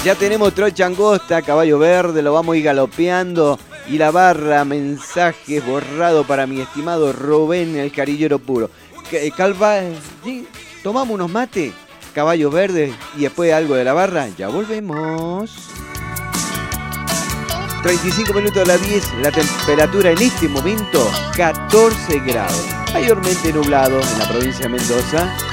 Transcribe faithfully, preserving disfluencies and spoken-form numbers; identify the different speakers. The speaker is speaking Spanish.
Speaker 1: Ya tenemos trocha angosta, caballo verde, lo vamos a ir galopeando. Y la barra, mensajes borrado para mi estimado Rubén, el carillero puro. Calva, ¿sí? Tomamos unos mates, caballo verde y después algo de la barra. Ya volvemos. treinta y cinco minutos de las diez, la temperatura en este momento catorce grados. Mayormente nublado en la provincia de Mendoza.